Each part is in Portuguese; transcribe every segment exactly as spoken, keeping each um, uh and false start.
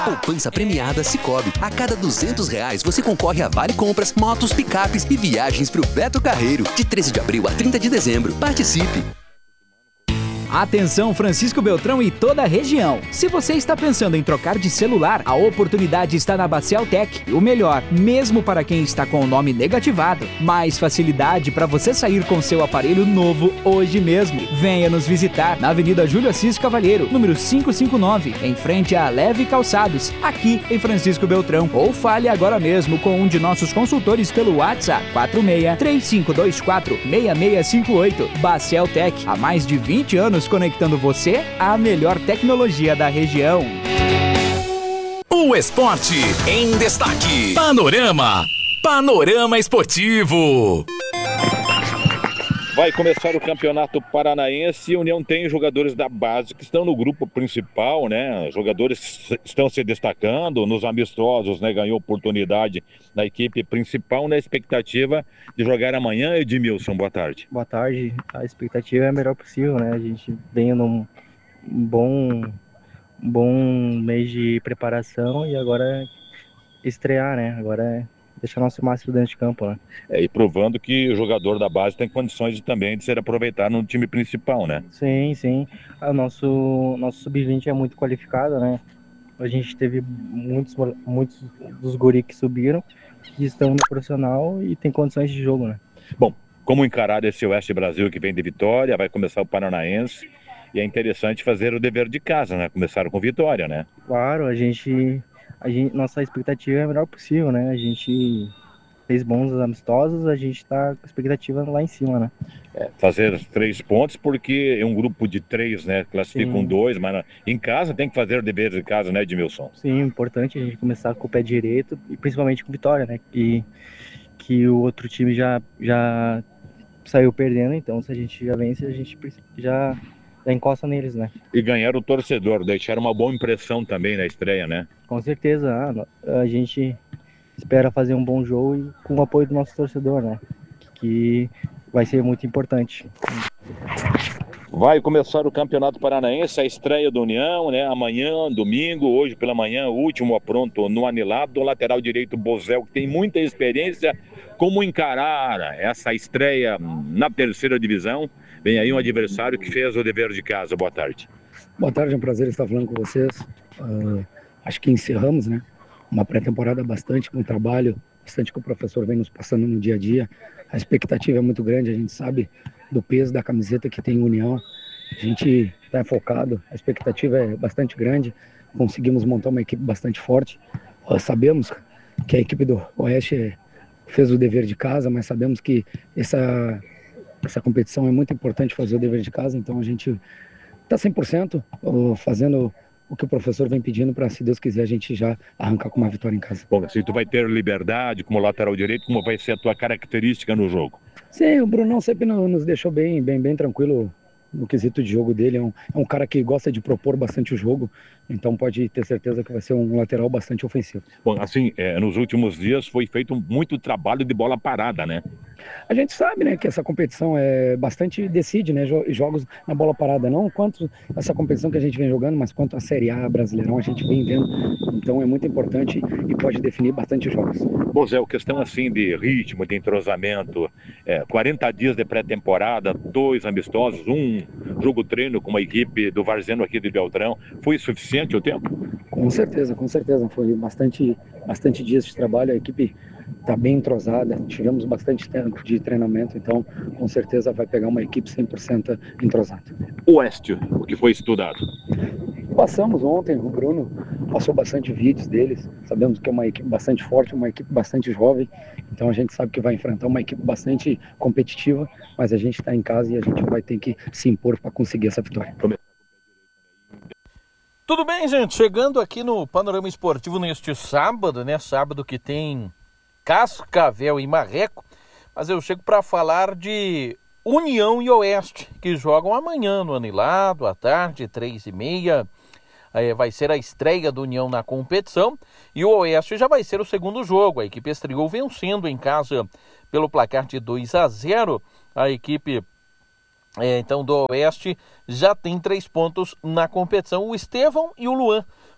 Poupança premiada Sicoob. A cada duzentos reais você concorre a vale compras, motos, picapes e viagens pro Beto Carreiro. De treze de abril a trinta de dezembro. Participe! Atenção Francisco Beltrão e toda a região. Se você está pensando em trocar de celular, a oportunidade está na Bacel Tech. O melhor, mesmo para quem está com o nome negativado. Mais facilidade para você sair com seu aparelho novo hoje mesmo. Venha nos visitar na Avenida Júlio Assis Cavalheiro, número quinhentos e cinquenta e nove, em frente à Leve Calçados, aqui em Francisco Beltrão. Ou fale agora mesmo com um de nossos consultores pelo WhatsApp quatro seis três cinco dois quatro seis seis cinco oito. Bacel Tech, há mais de vinte anos conectando você à melhor tecnologia da região. O esporte em destaque. Panorama. Panorama Esportivo. Vai começar o Campeonato Paranaense e a União tem jogadores da base que estão no grupo principal, né? Jogadores estão se destacando nos amistosos, né? Ganhou oportunidade na equipe principal, na expectativa de jogar amanhã. Edmilson, boa tarde. Boa tarde. A expectativa é a melhor possível, né? A gente vem num bom, bom mês de preparação e agora é estrear, né? Agora é deixar nosso máximo dentro de campo, né? É, e provando que o jogador da base tem condições de, também de ser aproveitado no time principal, né? Sim, sim. O nosso, nosso sub vinte é muito qualificado, né? A gente teve muitos, muitos dos guri que subiram, que estão no profissional e tem condições de jogo, né? Bom, como encarar esse Oeste Brasil que vem de vitória, vai começar o Paranaense e é interessante fazer o dever de casa, né? Começaram com vitória, né? Claro, a gente... A gente, nossa expectativa é a melhor possível, né? A gente fez bons amistosos, a gente tá com a expectativa lá em cima, né? É, fazer três pontos, porque é um grupo de três, né? Classificam Sim. dois, mas em casa tem que fazer o dever de casa, né, Edmilson? Sim, importante a gente começar com o pé direito e principalmente com vitória, né? Que, que o outro time já, já saiu perdendo, então se a gente já vence, a gente já... já encosta neles, né? E ganhar o torcedor, deixar uma boa impressão também na estreia, né? Com certeza, a, a gente espera fazer um bom jogo e com o apoio do nosso torcedor, né? Que vai ser muito importante. Vai começar o Campeonato Paranaense, a estreia do União, né? Amanhã, domingo, hoje pela manhã, o último apronto no anilado, do lateral direito Bozel, que tem muita experiência. Como encarar essa estreia na terceira divisão? Vem aí um adversário que fez o dever de casa. Boa tarde. Boa tarde, é um prazer estar falando com vocês. Uh, acho que encerramos, né? Uma pré-temporada bastante com trabalho, bastante que o professor vem nos passando no dia a dia. A expectativa é muito grande, a gente sabe do peso da camiseta que tem União. A gente está focado, a expectativa é bastante grande. Conseguimos montar uma equipe bastante forte. Uh, sabemos que a equipe do Oeste fez o dever de casa, mas sabemos que essa... Essa competição é muito importante fazer o dever de casa, então a gente está cem por cento fazendo o que o professor vem pedindo para, se Deus quiser, a gente já arrancar com uma vitória em casa. Bom, assim, tu vai ter liberdade como lateral direito, como vai ser a tua característica no jogo? Sim, o Brunão sempre nos deixou bem, bem, bem tranquilo no quesito de jogo dele. É um, é um cara que gosta de propor bastante o jogo, então pode ter certeza que vai ser um lateral bastante ofensivo. Bom, assim, é, nos últimos dias foi feito muito trabalho de bola parada, né? A gente sabe, né, que essa competição é bastante decide, né, jogos na bola parada, não quanto essa competição que a gente vem jogando, mas quanto a Série A, Brasileirão, a gente vem vendo, então é muito importante e pode definir bastante jogos. Bom, Zé, questão assim de ritmo, de entrosamento, é, quarenta dias de pré-temporada, dois amistosos, um jogo treino com uma equipe do Varzeno aqui de Beltrão, foi suficiente o tempo? Com certeza, com certeza, foi bastante, bastante dias de trabalho, a equipe está bem entrosada, tivemos bastante tempo de treinamento, então com certeza vai pegar uma equipe cem por cento entrosada. Oeste, o que foi estudado? Passamos ontem, o Bruno passou bastante vídeos deles, sabemos que é uma equipe bastante forte, uma equipe bastante jovem, então a gente sabe que vai enfrentar uma equipe bastante competitiva, mas a gente está em casa e a gente vai ter que se impor para conseguir essa vitória. Tudo bem, gente, chegando aqui no Panorama Esportivo neste sábado, né, sábado que tem Cascavel e Marreco, mas eu chego para falar de União e Oeste, que jogam amanhã no Anilado, à tarde, três e meia. É, vai ser a estreia do União na competição e o Oeste já vai ser o segundo jogo. A equipe estreou vencendo em casa pelo placar de dois a zero. A equipe é, então do Oeste já tem três pontos na competição. O Estevão e o Luan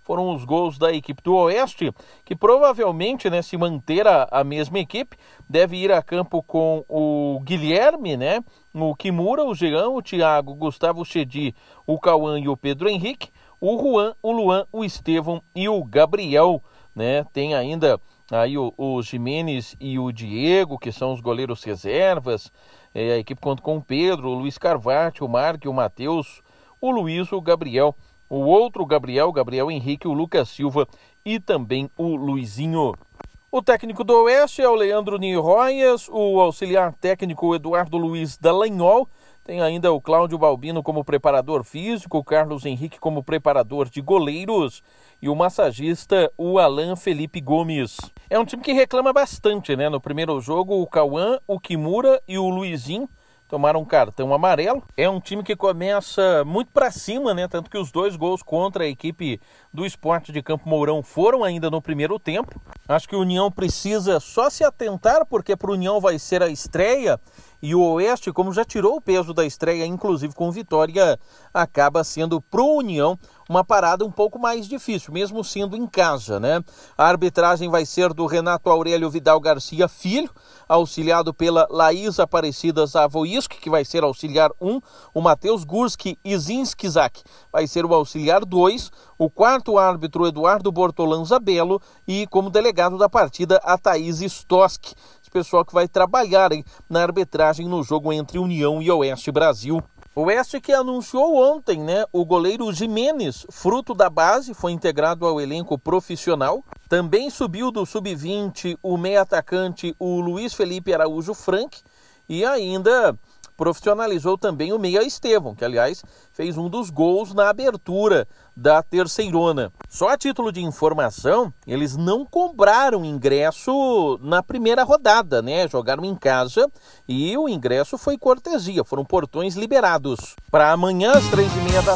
foram os gols da equipe do Oeste, que provavelmente, né, se manter a, a mesma equipe, deve ir a campo com o Guilherme, né, o Kimura, o Jean, o Thiago, o Gustavo, o Chedi, o Cauã e o Pedro Henrique, o Juan, o Luan, o Estevão e o Gabriel, né? Tem ainda aí o, o Jimenez e o Diego, que são os goleiros reservas. É, a equipe conta com o Pedro, o Luiz Carvati, o Marque, o Matheus, o Luiz, o Gabriel, o outro Gabriel, o Gabriel Henrique, o Lucas Silva e também o Luizinho. O técnico do Oeste é o Leandro Niroias, o auxiliar técnico o Eduardo Luiz Dallagnol. Tem ainda o Cláudio Balbino como preparador físico, o Carlos Henrique como preparador de goleiros e o massagista, o Alan Felipe Gomes. É um time que reclama bastante, né? No primeiro jogo, o Cauã, o Kimura e o Luizinho tomaram um cartão amarelo. É um time que começa muito para cima, né? Tanto que os dois gols contra a equipe do Sport de Campo Mourão foram ainda no primeiro tempo. Acho que o União precisa só se atentar, porque para o União vai ser a estreia. E o Oeste, como já tirou o peso da estreia, inclusive com vitória, acaba sendo pro União uma parada um pouco mais difícil, mesmo sendo em casa, né? A arbitragem vai ser do Renato Aurélio Vidal Garcia Filho, auxiliado pela Laís Aparecida Zavoiski, que vai ser auxiliar um, o Matheus Gurski Izinskizak vai ser o auxiliar dois, o quarto árbitro Eduardo Bortolan Zabello e como delegado da partida a Thaís Stoski. Pessoal que vai trabalhar hein, na arbitragem no jogo entre União e Oeste Brasil. O Oeste que anunciou ontem, né, o goleiro Jimenez, fruto da base, foi integrado ao elenco profissional. Também subiu do sub vinte o meia-atacante o Luiz Felipe Araújo Frank e ainda profissionalizou também o meia Estevão, que aliás fez um dos gols na abertura da Terceirona. Só a título de informação, eles não cobraram ingresso na primeira rodada, né? Jogaram em casa e o ingresso foi cortesia, foram portões liberados. Para amanhã às três e meia da